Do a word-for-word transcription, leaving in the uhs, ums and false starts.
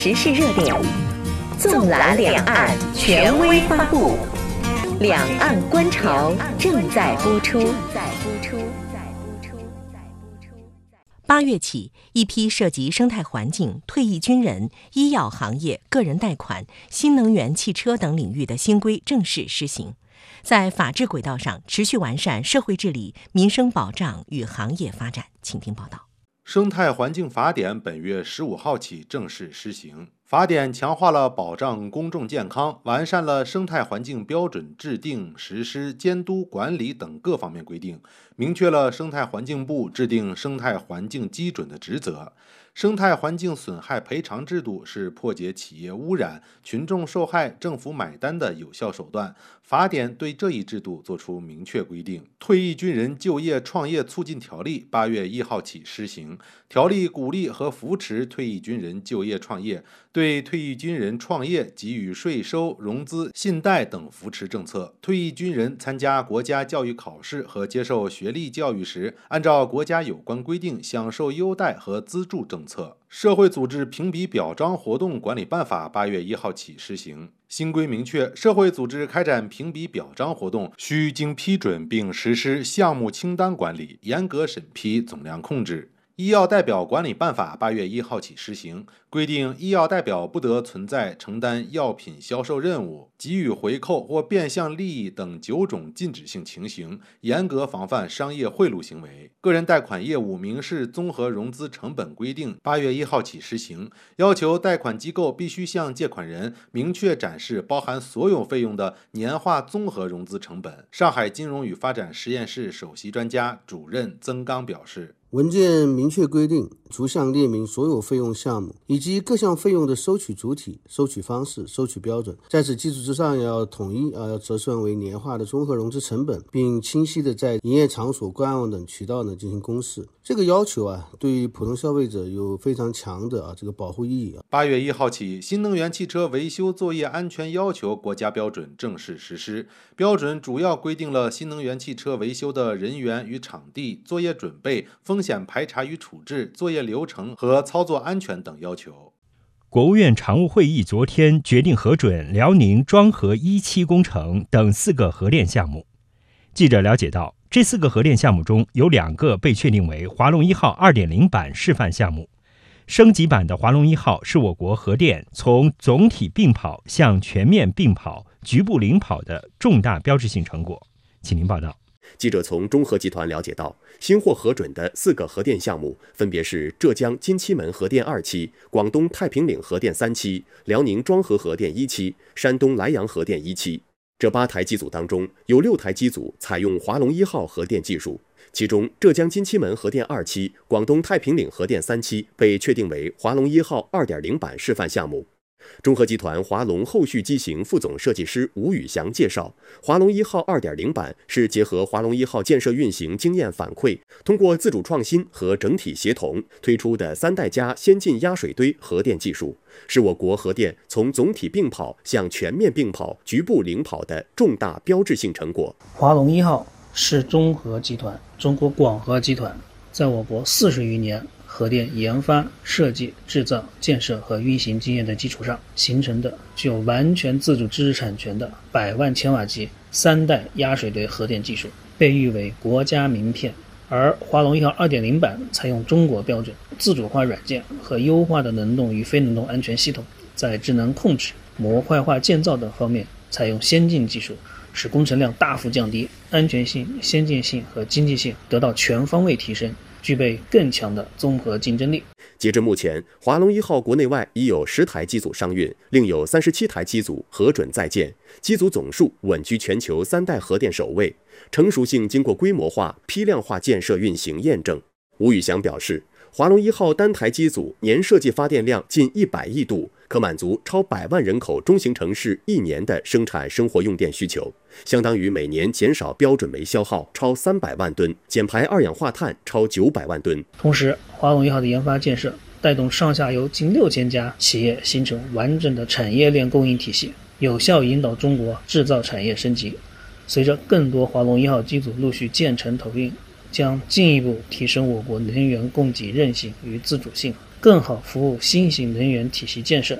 时事热点，纵览两岸权威发布，两岸观潮正在播出。八月起，一批涉及生态环境、退役军人、医药行业、个人贷款、新能源汽车等领域的新规正式施行，在法治轨道上持续完善社会治理、民生保障与行业发展。请听报道。 生态环境法典本月十五号起正式施行。法典强化了保障公众健康，完善了生态环境标准制定、实施、监督、管理等各方面规定，明确了生态环境部制定生态环境基准的职责。生态环境损害赔偿制度是破解企业污染、群众受害、政府买单的有效手段。法典对这一制度作出明确规定。退役军人就业创业促进条例八月一号起施行，条例鼓励和扶持退役军人就业创业，对退役军人创业给予税收、融资、信贷等扶持政策。退役军人参加国家教育考试和接受学历教育时，按照国家有关规定享受优待和资助政策。社会组织评比表彰活动管理办法八月一号起施行。新规明确，社会组织开展评比表彰活动需经批准并实施项目清单管理，严格审批、总量控制。医药代表管理办法八月一号起施行，规定医药代表不得存在承担药品销售任务、给予回扣或变相利益等九种禁止性情形，严格防范商业贿赂行为。个人贷款业务明示综合融资成本规定八月一号起施行，要求贷款机构必须向借款人明确展示包含所有费用的年化综合融资成本。上海金融与发展实验室首席专家主任曾刚表示， 文件明确规定，逐项列明所有费用项目以及各项费用的收取主体、收取方式、收取标准。在此基础之上，要统一啊，要折算为年化的综合融资成本，并清晰的在营业场所、官网等渠道呢进行公示。这个要求啊，对于普通消费者有非常强的啊这个保护意义啊。 八月一号起，新能源汽车维修作业安全要求国家标准正式实施。标准主要规定了新能源汽车维修的人员与场地、作业准备、风险排查与处置、作业流程和操作安全等要求。 国务院常务会议昨天决定核准辽宁庄河一期工程等四个核电项目。记者了解到，这四个核电项目中有两个被确定为华龙一号 二点零 版示范项目。升级版的华龙一号是我国核电从总体并跑向全面并跑、局部领跑的重大标志性成果。请您报道。 记者从中核集团了解到，新获核准的四个核电项目分别是浙江金七门核电二期、广东太平岭核电三期、辽宁庄河核电一期、山东莱阳核电一期。这八台机组当中，有六台机组采用华龙一号核电技术，其中浙江金七门核电二期、广东太平岭核电三期被确定为华龙一号 二点零 版示范项目。中核集团华龙后续机型副总设计师吴宇翔介绍，华龙一号 二点零 版是结合华龙一号建设运行经验反馈，通过自主创新和整体协同推出的三代加先进压水堆核电技术，是我国核电从总体并跑向全面并跑、局部领跑的重大标志性成果。 华龙一号是中核集团、中国广核集团在我国四十余年核电研发、设计、制造、建设和运行经验的基础上形成的具有完全自主知识产权的百万千瓦级三代压水堆核电技术，被誉为国家名片。而华龙一号 二点零 版采用中国标准、自主化软件和优化的能动与非能动安全系统，在智能控制、模块化建造等方面采用先进技术，使工程量大幅降低，安全性、先进性和经济性得到全方位提升，具备更强的综合竞争力。 截至目前，华龙一号国内外已有十台机组商运，另有三十七台机组核准在建，机组总数稳居全球三代核电首位，成熟性经过规模化、批量化建设运行验证。吴宇翔表示，华龙一号单台机组年设计发电量近一百亿度，可满足超百万人口中型城市一年的生产生活用电需求，相当于每年减少标准煤消耗超三百万吨，减排二氧化碳超九百万吨。 同时，华龙一号的研发建设带动上下游近六千家企业形成完整的产业链供应体系，有效引导中国制造产业升级。随着更多华龙一号机组陆续建成投运，将进一步提升我国能源供给韧性与自主性， 更好服务新型能源体系建设。